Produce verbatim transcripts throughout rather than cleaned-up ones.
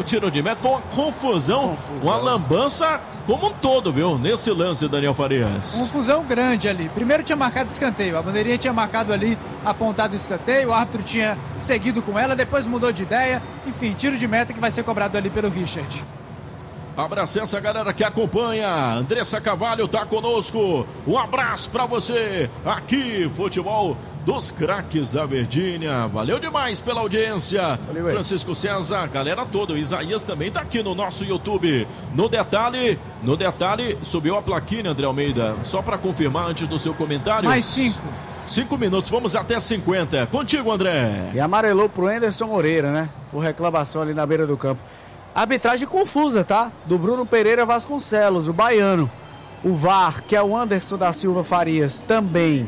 tiro de meta, foi uma confusão, confusão, uma lambança como um todo, viu? Nesse lance, Daniel Farias. Confusão grande ali. Primeiro tinha marcado escanteio, a bandeirinha tinha marcado ali, apontado o escanteio, o árbitro tinha seguido com ela, depois mudou de ideia. Enfim, tiro de meta que vai ser cobrado ali pelo Richard. Abraço essa galera que acompanha. Andressa Carvalho tá conosco. Um abraço pra você. Aqui, futebol dos craques da Verdinha. Valeu demais pela audiência. Valeu, Francisco César, galera toda. O Isaías também tá aqui no nosso YouTube. No detalhe, no detalhe, subiu a plaquinha, André Almeida. Só pra confirmar antes do seu comentário. Mais cinco. Cinco minutos, vamos até cinquenta. Contigo, André. E amarelou pro Anderson Moreira, né? Por reclamação ali na beira do campo. Arbitragem confusa, tá? Do Bruno Pereira Vasconcelos, o baiano. O V A R, que é o Anderson da Silva Farias, também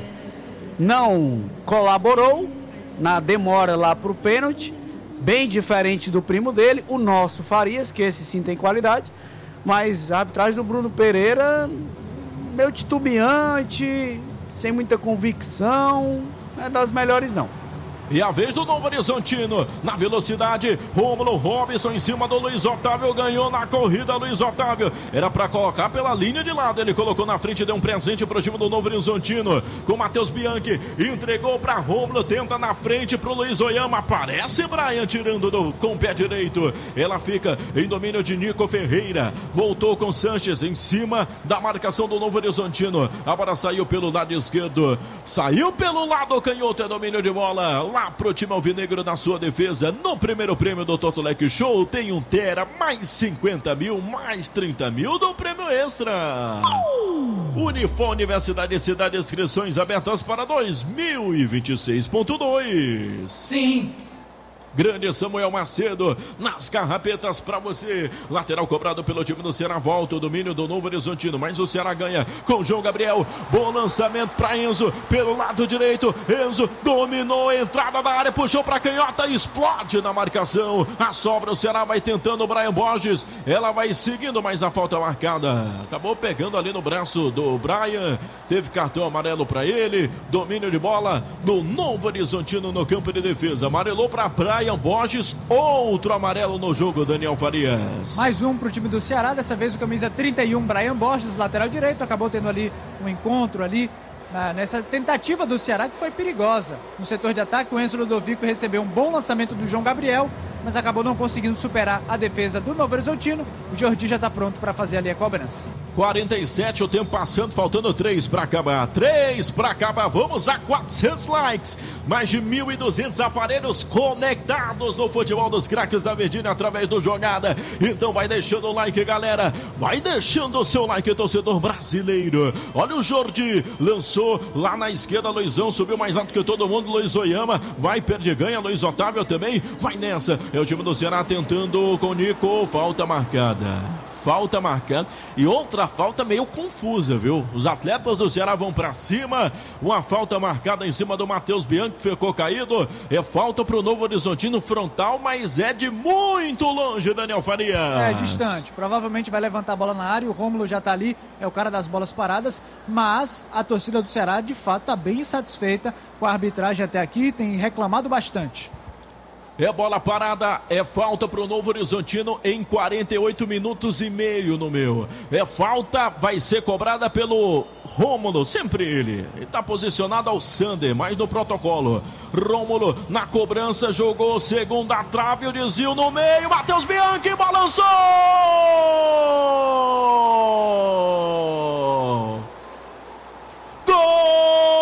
não colaborou na demora lá pro pênalti. Bem diferente do primo dele, o nosso Farias, que esse sim tem qualidade. Mas a arbitragem do Bruno Pereira, meio titubeante, sem muita convicção, não é das melhores não. E a vez do Novo Horizontino, na velocidade, Rômulo Robson em cima do Luiz Otávio, ganhou na corrida Luiz Otávio, era para colocar pela linha de lado, ele colocou na frente, deu um presente pro time do Novo Horizontino, com Matheus Bianchi, entregou para Rômulo, tenta na frente pro Luiz Oyama, aparece Brian tirando do, com o pé direito, ela fica em domínio de Nico Ferreira, voltou com Sanches em cima da marcação do Novo Horizontino, agora saiu pelo lado esquerdo, saiu pelo lado canhoto, é domínio de bola, lá pro time alvinegro na sua defesa. No primeiro prêmio do Totolec Show tem um Tera, mais cinquenta mil, mais trinta mil do prêmio extra. Uh! Unifor Universidade de Cidade, inscrições abertas para dois mil e vinte e seis ponto dois. Sim. Grande Samuel Macedo nas carrapetas pra você. Lateral cobrado pelo time do Ceará. Volta o domínio do Novo Horizontino, mas o Ceará ganha com João Gabriel. Bom lançamento pra Enzo pelo lado direito. Enzo dominou a entrada da área, puxou pra canhota, explode na marcação. A sobra, o Ceará vai tentando o Brian Borges. Ela vai seguindo, mas a falta marcada. Acabou pegando ali no braço do Brian. Teve cartão amarelo pra ele. Domínio de bola do Novo Horizontino no campo de defesa. Amarelou pra Brian Brian Borges, outro amarelo no jogo, Daniel Farias. Mais um pro time do Ceará, dessa vez o camisa trinta e um, Brian Borges, lateral direito, acabou tendo ali um encontro ali, na, nessa tentativa do Ceará que foi perigosa. No setor de ataque, o Enzo Ludovico recebeu um bom lançamento do João Gabriel, mas acabou não conseguindo superar a defesa do Novo Horizontino. O Jordi já está pronto para fazer ali a cobrança. quarenta e sete, o tempo passando, faltando três para acabar. três para acabar, vamos a quatrocentos likes. Mais de mil e duzentos aparelhos conectados no futebol dos craques da Verdinha através do Jogada. Então vai deixando o like, galera. Vai deixando o seu like, torcedor brasileiro. Olha o Jordi, lançou lá na esquerda, Luizão subiu mais alto que todo mundo. Luiz Oyama vai, perde, ganha. Luiz Otávio também vai nessa. É o time do Ceará tentando com o Nico. Falta marcada. Falta marcada. E outra falta meio confusa, viu? Os atletas do Ceará vão pra cima. Uma falta marcada em cima do Matheus Bianchi, que ficou caído. É falta pro Novo Horizontino frontal, mas é de muito longe, Daniel Farias. É, distante. Provavelmente vai levantar a bola na área. O Rômulo já tá ali, é o cara das bolas paradas. Mas a torcida do Ceará, de fato, tá bem insatisfeita com a arbitragem até aqui. Tem reclamado bastante. É bola parada, é falta pro Novo Horizontino em quarenta e oito minutos e meio no meu. É falta, vai ser cobrada pelo Rômulo, sempre ele. Ele tá posicionado ao Sander, mas no protocolo. Rômulo na cobrança, jogou segunda trave, o desvio no meio, Matheus Bianchi balançou! Gol!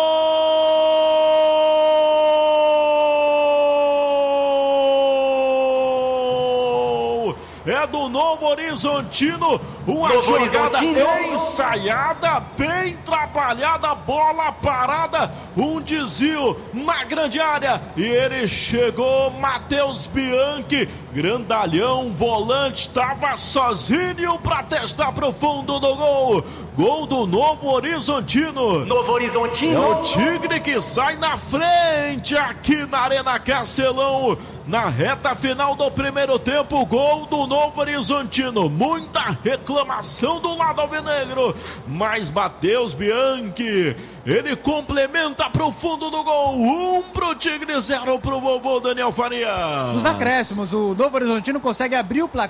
É do Novo Horizontino, uma Novo jogada Horizontino. Ensaiada, bem trabalhada, bola parada, um desvio na grande área, e ele chegou, Matheus Bianchi, grandalhão, volante, estava sozinho para testar pro fundo do gol, gol do Novo Horizontino. Novo Horizontino. É o Tigre que sai na frente aqui na Arena Castelão. Na reta final do primeiro tempo, gol do Novo Horizontino. Muita reclamação do lado alvinegro, mas Matheus Bianchi, ele complementa pro fundo do gol. Um pro Tigre, zero pro vovô Daniel Farias. Nos acréscimos, o Novo Horizontino consegue abrir o placar